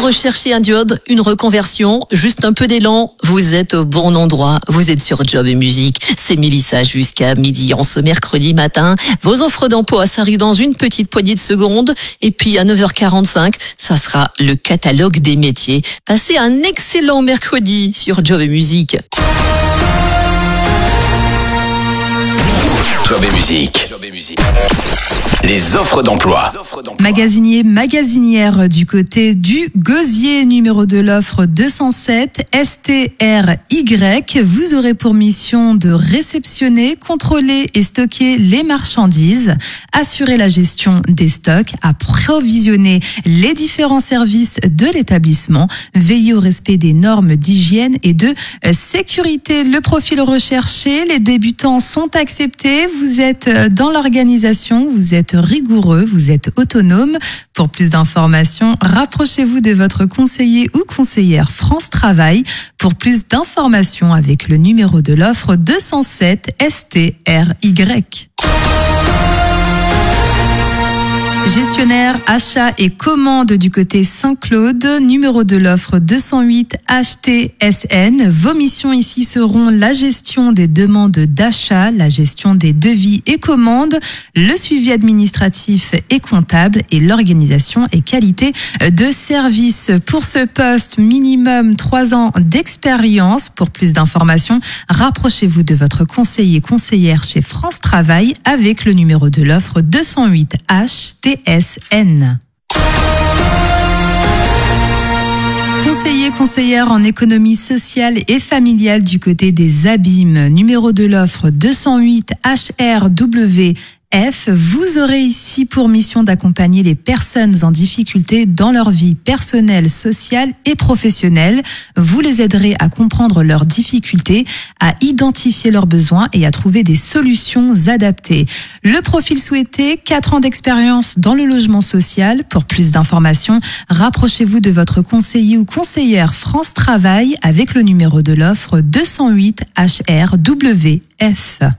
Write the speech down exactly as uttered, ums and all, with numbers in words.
recherchez un job, une reconversion, juste un peu d'élan, vous êtes au bon endroit. Vous êtes sur Job et Musique. C'est Mélissa jusqu'à midi en ce mercredi matin. Vos offres d'emploi, ça arrive dans une petite poignée de secondes. Et puis à neuf heures quarante-cinq, ça sera le catalogue des métiers. Passez un excellent mercredi sur Job et Musique. Job et Musique. Job et Musique. Les offres d'emploi. Magasinier, magasinière du côté du Gosier, numéro de l'offre deux cent sept, S T R Y. Vous aurez pour mission de réceptionner, contrôler et stocker les marchandises, assurer la gestion des stocks, approvisionner les différents services de l'établissement, veiller au respect des normes d'hygiène et de sécurité. Le profil recherché, les débutants sont acceptés. Vous êtes dans l'organisation, vous êtes rigoureux, vous êtes autonome. Pour plus d'informations, rapprochez-vous de votre conseiller ou conseillère France Travail. Pour plus d'informations avec le numéro de l'offre deux cent sept S T R Y. Gestionnaire, achat et commande du côté Saint-Claude, numéro de l'offre deux cent huit H T S N. Vos missions ici seront la gestion des demandes d'achat, la gestion des devis et commandes, le suivi administratif et comptable et l'organisation et qualité de service. Pour ce poste, minimum trois ans d'expérience. Pour plus d'informations, rapprochez-vous de votre conseiller conseillère chez France Travail avec le numéro de l'offre deux cent huit H T S N. Conseiller, conseillère en économie sociale et familiale du côté des abîmes, numéro de l'offre deux cent huit H R W F. Vous aurez ici pour mission d'accompagner les personnes en difficulté dans leur vie personnelle, sociale et professionnelle. Vous les aiderez à comprendre leurs difficultés, à identifier leurs besoins et à trouver des solutions adaptées. Le profil souhaité, quatre ans d'expérience dans le logement social. Pour plus d'informations, rapprochez-vous de votre conseiller ou conseillère France Travail avec le numéro de l'offre deux cent huit H R W F.